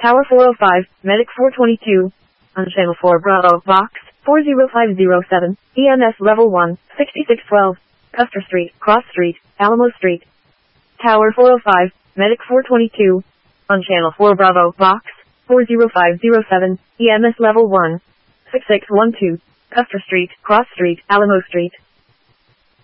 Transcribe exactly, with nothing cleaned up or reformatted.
Tower four oh five, Medic four twenty-two. On Channel four Bravo, Box four zero five zero seven, E M S Level one, sixty-six twelve. Custer Street, Cross Street, Alamo Street. Tower four oh five, Medic four twenty-two. On Channel four Bravo, Box four zero five zero seven, E M S Level one, six six one two. Custer Street, Cross Street, Alamo Street.